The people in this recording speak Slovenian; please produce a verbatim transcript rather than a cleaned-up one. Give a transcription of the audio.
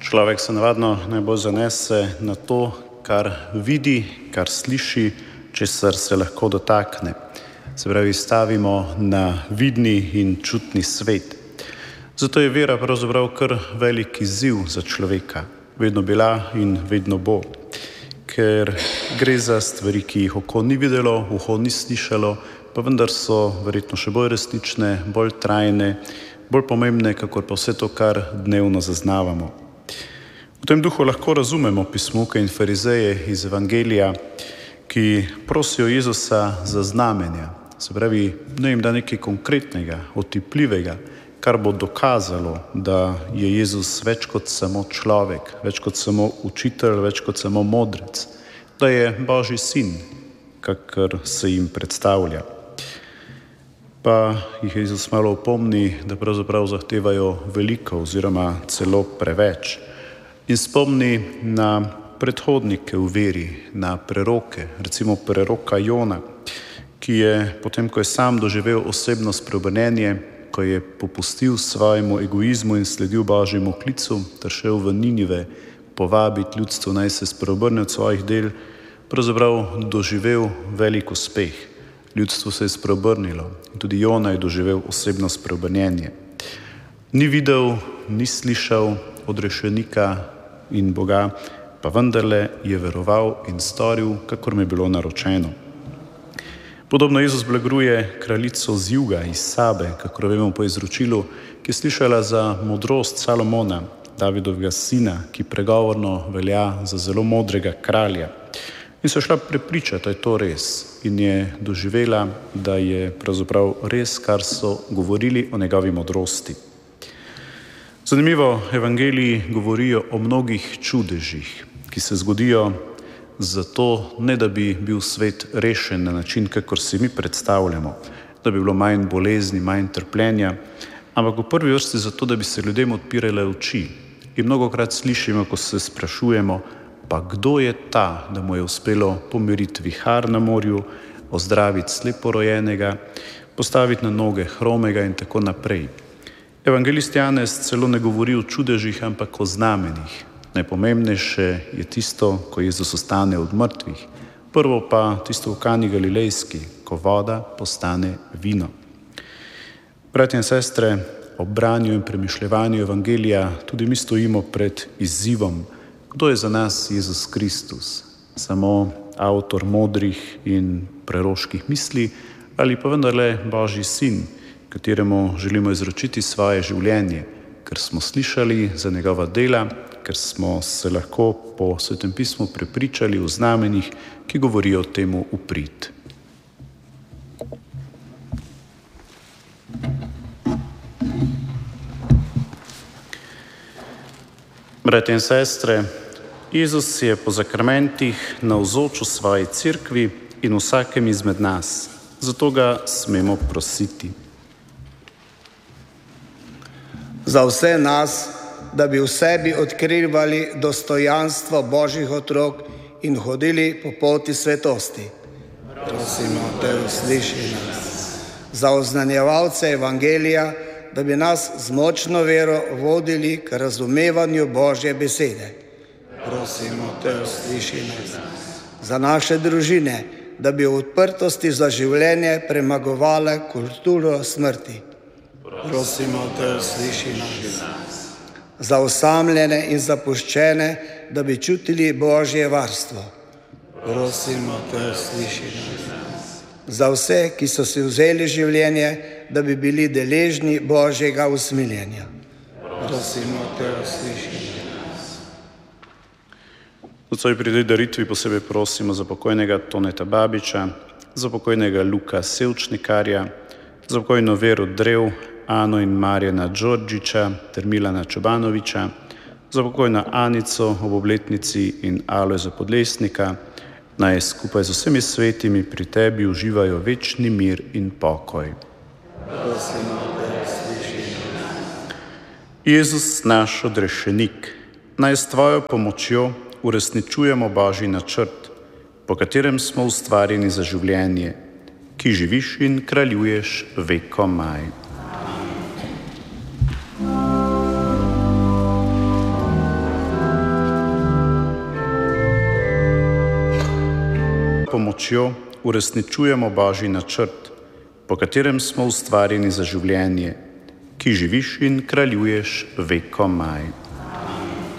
Človek se navadno najbolj zanese na to, kar vidi, kar sliši, česar se lahko dotakne. Se pravi, stavimo na vidni in čutni svet. Zato je vera pravzaprav kar velik izziv za človeka. Vedno bila in vedno bo. Ker gre za stvari, ki jih oko ni videlo, uho ni slišalo, pa vendar so verjetno še bolj resnične, bolj trajne, bolj pomembne, kakor pa vse to, kar dnevno zaznavamo. V tem duhu lahko razumemo pismuke in farizeje iz Evangelija, ki prosijo Jezusa za znamenja. Se pravi, ne jim da nekaj konkretnega, otipljivega, kar bo dokazalo, da je Jezus več kot samo človek, več kot samo učitelj, več kot samo modrec, da je Božji sin, kakor se jim predstavlja. Pa jih Jezus malo opomni, da pravzaprav zahtevajo veliko oziroma celo preveč. In spomni na predhodnike v veri, na preroke, recimo preroka Jona, ki je potem, ko je sam doživel osebno spreobrnenje, ko je popustil svojemu egoizmu in sledil Božjemu klicu, ter šel v Ninive povabiti ljudstvo, naj se spreobrne od svojih del, pravzaprav doživel velik uspeh. Ljudstvo se je spreobrnilo in tudi Jona je doživel osebno spreobrnenje. Ni videl, ni slišal odrešenika in Boga, pa vendarle je veroval in storil, kakor mu je bilo naročeno. Podobno Jezus blagruje kraljico z juga, iz Sabe, kakor vemo po izročilu, ki je slišala za modrost Salomona, Davidovega sina, ki pregovorno velja za zelo modrega kralja. In se je šla prepričati, da je to res, in je doživela, da je pravzaprav res, kar so govorili o njegovi modrosti. Zanimivo, evangeliji govorijo o mnogih čudežih, ki se zgodijo zato, ne da bi bil svet rešen na način, kakor si mi predstavljamo, da bi bilo manj bolezni, manj trpljenja, ampak v prvi vrsti zato, da bi se ljudem odpirale oči. In mnogokrat slišimo, ko se sprašujemo, pa kdo je ta, da mu je uspelo pomiriti vihar na morju, ozdraviti sleporojenega, postaviti na noge hromega in tako naprej. Evangelist Janez celo ne govori o čudežih, ampak o znamenjih. Najpomembnejše je tisto, ko Jezus ostane od mrtvih. Prvo pa tisto v Kani Galilejski, ko voda postane vino. Bratje in sestre, ob branju in premišljevanju evangelija tudi mi stojimo pred izzivom, kdo je za nas Jezus Kristus, samo avtor modrih in preroških misli ali pa vendarle Božji sin, kateremu želimo izročiti svoje življenje, ker smo slišali za njegova dela, ker smo se lahko po Svetem pismu prepričali o znamenjih, ki govorijo temu v prid. Bratje in sestre, Jezus je po zakramentih navzoč v svoji cerkvi in vsakem izmed nas, zato ga smemo prositi. Za vse nas, da bi v sebi odkrivali dostojanstvo Božjih otrok in hodili po poti svetosti. Prosimo te, usliši nas. Za oznanjevalce evangelija, da bi nas z močno vero vodili k razumevanju Božje besede. Prosimo te, usliši nas. Za naše družine, da bi v odprtosti za življenje premagovale kulturo smrti. Prosimo te, usliši nas. Za osamljene in zapuščene, da bi čutili Božje varstvo. Prosimo te, usliši nas. Za vse, ki so si vzeli življenje, da bi bili deležni Božjega usmiljenja. Prosimo te, usliši nas. Nocoj pri tej daritvi posebej prosimo za pokojnega Toneta Babiča, za pokojnega Luka Sevčnikarja, za pokojno Vero Drev, Ano in Marjana Đorđiča ter Milana Čobanoviča, za pokojno Anico ob obletnici in Alojza Podlesnika, naj skupaj z vsemi svetimi pri tebi uživajo večni mir in pokoj. Prosimo te, usliši nas. Jezus, naš odrešenik, naj s tvojo pomočjo uresničujemo Božji načrt, po katerem smo ustvarjeni za življenje, ki živiš in kraljuješ vekomaj. pomočjo uresničujemo Božji načrt, po katerem smo ustvarjeni za življenje, ki živiš in kraljuješ vekomaj.